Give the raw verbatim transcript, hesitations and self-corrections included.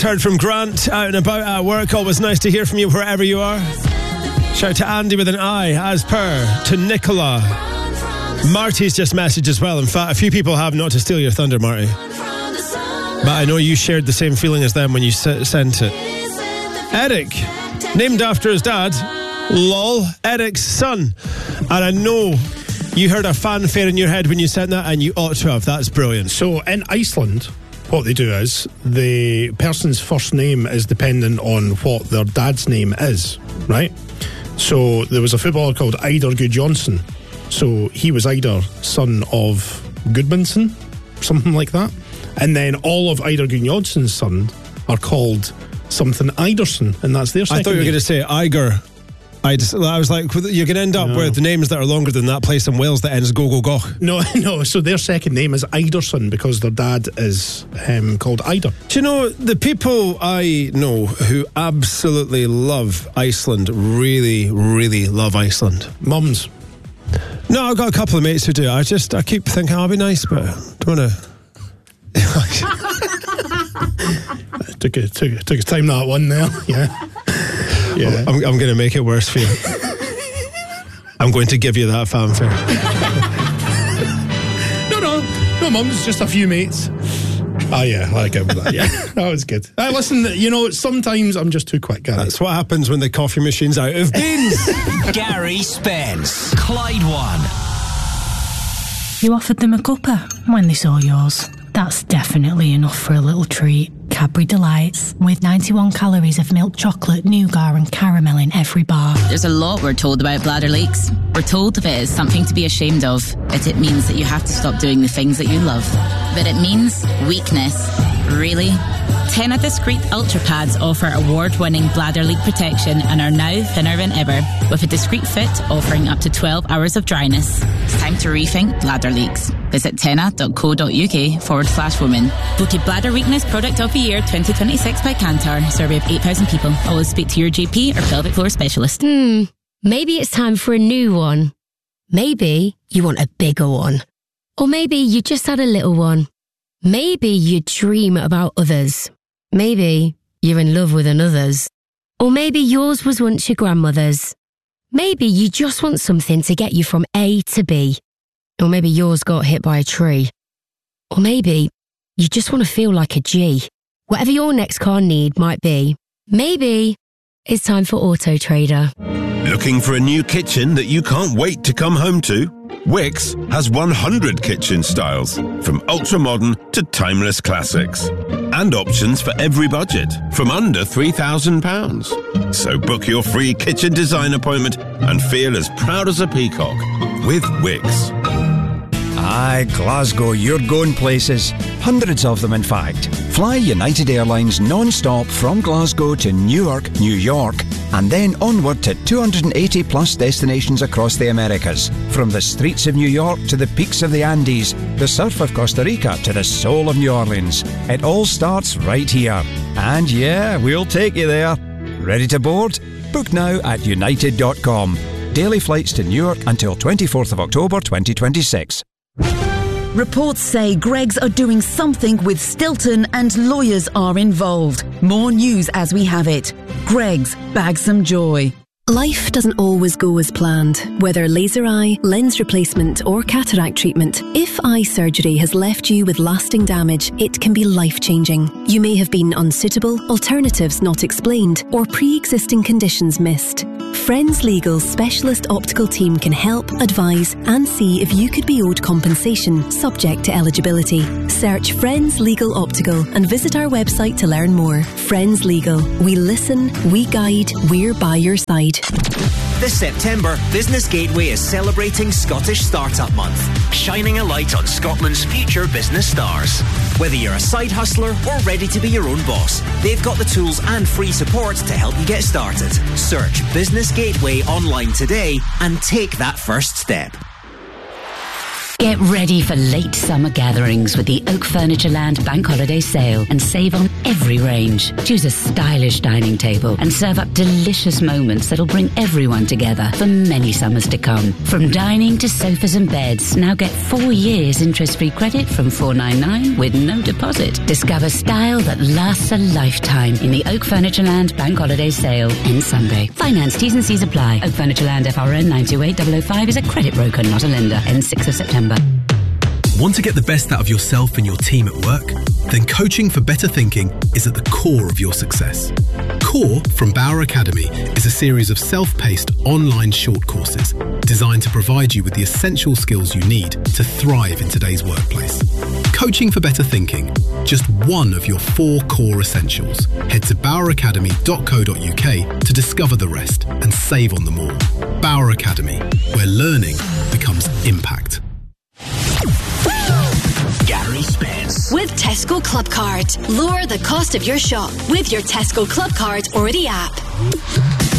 Heard from Grant out and about at work. Always nice to hear from you wherever you are. Shout to Andy with an I, as per, to Nicola. Marty's just messaged as well. In fact, a few people have, not to steal your thunder, Marty. But I know you shared the same feeling as them when you s- sent it. Eric, named after his dad, lol, Eric's son. And I know you heard a fanfare in your head when you sent that, and you ought to have. That's brilliant. So in Iceland, what they do is the person's first name is dependent on what their dad's name is, right? So there was a footballer called Eidur Gudjonsson. So he was Eidur, son of Gudmundsson, something like that. And then all of Eidur Gudjonsson's sons are called something Eidersson, and that's their second I thought you were name. going to say Iger. I, just, I was like, you're going to end up No. with names that are longer than that place in Wales that ends go go go. No, no. So their second name is Eidersson because their dad is um, called Eidur. Do you know, the people I know who absolutely love Iceland, really, really love Iceland? Mums. No, I've got a couple of mates who do. I just, I keep thinking, oh, I'll be nice, but I don't want to. took it took took his time, that one there. Yeah. Yeah. I'm, I'm going to make it worse for you. I'm going to give you that fanfare. no, no, no, mums, just a few mates. Oh yeah, I like it with that. Yeah, that was good. Uh, listen, you know, sometimes I'm just too quick, Gary. That's what happens when the coffee machine's out of beans. Gary Spence, Clyde One. You offered them a cuppa when they saw yours. That's definitely enough for a little treat. Cadbury Delights, with ninety-one calories of milk chocolate, nougat and caramel in every bar. There's a lot we're told about bladder leaks. We're told of it as something to be ashamed of, that it means that you have to stop doing the things that you love. But it means weakness. Really? Tena Discreet Ultra Pads offer award-winning bladder leak protection and are now thinner than ever, with a discreet fit offering up to twelve hours of dryness. It's time to rethink bladder leaks. Visit tena.co.uk forward slash women. Voted Bladder Weakness Product of the Year twenty twenty-six by Kantar. Survey of eight thousand people. Always speak to your G P or pelvic floor specialist. Hmm, maybe it's time for a new one. Maybe you want a bigger one. Or maybe you just had a little one. Maybe you dream about others. Maybe you're in love with another's. Or maybe yours was once your grandmother's. Maybe you just want something to get you from A to B. Or maybe yours got hit by a tree. Or maybe you just want to feel like a G. Whatever your next car need might be, maybe it's time for Auto Trader. Looking for a new kitchen that you can't wait to come home to? Wickes has one hundred kitchen styles, from ultra-modern to timeless classics. And options for every budget, from under three thousand pounds. So book your free kitchen design appointment and feel as proud as a peacock with Wickes. Aye, Glasgow, you're going places. Hundreds of them, in fact. Fly United Airlines non-stop from Glasgow to Newark, New York, and then onward to two hundred eighty plus destinations across the Americas. From the streets of New York to the peaks of the Andes, the surf of Costa Rica to the soul of New Orleans. It all starts right here. And yeah, we'll take you there. Ready to board? Book now at united dot com. Daily flights to Newark until twenty-fourth of October twenty twenty-six. Reports say Greggs are doing something with Stilton and lawyers are involved. More news as we have it. Greggs, bag some joy. Life doesn't always go as planned. Whether laser eye, lens replacement or cataract treatment, if eye surgery has left you with lasting damage, it can be life-changing. You may have been unsuitable, alternatives not explained, or pre-existing conditions missed. Friends Legal's specialist optical team can help, advise and see if you could be owed compensation subject to eligibility. Search Friends Legal Optical and visit our website to learn more. Friends Legal. We listen, we guide, we're by your side. This September, Business Gateway is celebrating Scottish Startup Month, shining a light on Scotland's future business stars. Whether you're a side hustler or ready to be your own boss, they've got the tools and free support to help you get started. Search Business Gateway online today and take that first step. Get ready for late summer gatherings with the Oak Furnitureland Bank Holiday Sale and save on every range. Choose a stylish dining table and serve up delicious moments that'll bring everyone together for many summers to come. From dining to sofas and beds, now get four years interest-free credit from four ninety-nine with no deposit. Discover style that lasts a lifetime in the Oak Furnitureland Bank Holiday Sale ends Sunday. Finance T's and C's apply. Oak Furnitureland F R N nine two eight zero zero five is a credit broker, not a lender. Ends sixth of September. Want to get the best out of yourself and your team at work? Then Coaching for Better Thinking is at the core of your success. Core from Bauer Academy is a series of self-paced online short courses designed to provide you with the essential skills you need to thrive in today's workplace. Coaching for Better Thinking, just one of your four core essentials. Head to bauer academy dot co dot uk to discover the rest and save on them all. Bauer Academy, where learning becomes impact. Gary Spence. With Tesco Club Card. Lower the cost of your shop with your Tesco Club Card or the app.